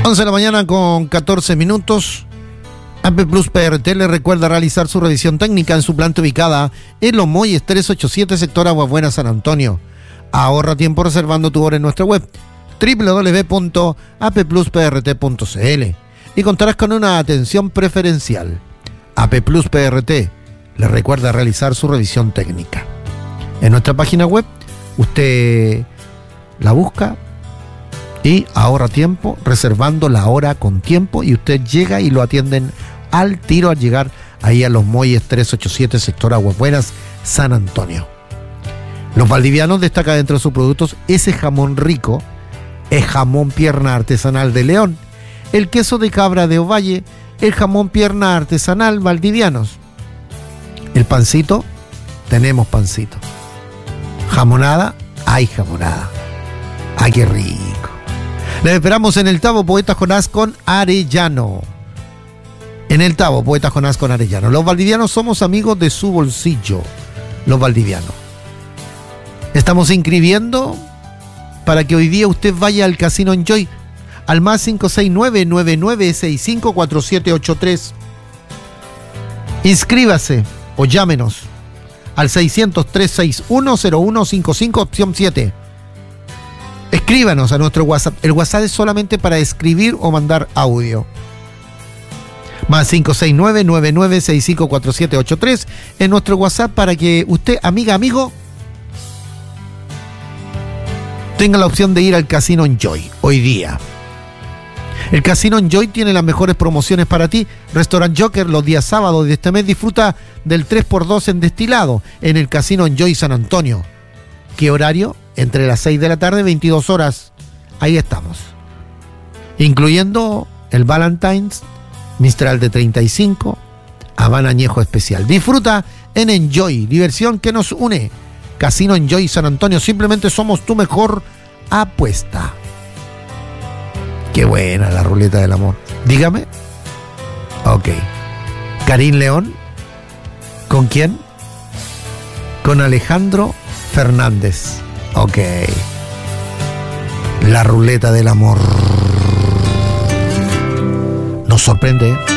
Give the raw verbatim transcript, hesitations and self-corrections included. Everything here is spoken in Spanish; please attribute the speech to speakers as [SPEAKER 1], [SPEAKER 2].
[SPEAKER 1] once de la mañana con catorce minutos. A P Plus P R T le recuerda realizar su revisión técnica en su planta ubicada en Los Molles trescientos ochenta y siete, sector Aguas Buenas, San Antonio. Ahorra tiempo reservando tu hora en nuestra web doble u doble u doble u punto a p plus p r t punto c l y contarás con una atención preferencial. A P Plus P R T le recuerda realizar su revisión técnica. En nuestra página web usted la busca y ahorra tiempo reservando la hora con tiempo, y usted llega y lo atienden al tiro al llegar ahí a Los Molles trescientos ochenta y siete, sector Aguas Buenas, San Antonio. Los valdivianos destacan dentro de sus productos ese jamón rico, el jamón pierna artesanal de León, el queso de cabra de Ovalle, el jamón pierna artesanal valdivianos. El pancito, tenemos pancito. Jamonada, hay jamonada. ¡Ay, qué rico! Les esperamos en el Tabo Poetas Jonás con Arellano. En el Tabo Poetas Jonás con Arellano. Los valdivianos somos amigos de su bolsillo. Los valdivianos. Estamos inscribiendo para que hoy día usted vaya al Casino Enjoy al más cinco seis nueve, nueve nueve seis cinco cuatro siete ocho tres. Inscríbase o llámenos al seiscientos tres sesenta y uno cero uno cincuenta y cinco, opción siete. Escríbanos a nuestro WhatsApp. El WhatsApp es solamente para escribir o mandar audio. Más cinco seis nueve, nueve nueve seis cinco cuatro siete ocho tres en nuestro WhatsApp para que usted, amiga, amigo, tenga la opción de ir al Casino Enjoy hoy día. El Casino Enjoy tiene las mejores promociones para ti. Restaurant Joker los días sábados de este mes disfruta del tres por dos en destilado en el Casino Enjoy San Antonio. ¿Qué horario? Entre las seis de la tarde y veintidós horas. Ahí estamos. Incluyendo el Valentine's, Mistral de treinta y cinco, Habana Añejo Especial. Disfruta en Enjoy, diversión que nos une. Casino Enjoy San Antonio, simplemente somos tu mejor apuesta. Qué buena la ruleta del amor. Dígame. Ok. Karim León. ¿Con quién? Con Alejandro Fernández. Ok. La ruleta del amor. Nos sorprende, ¿eh?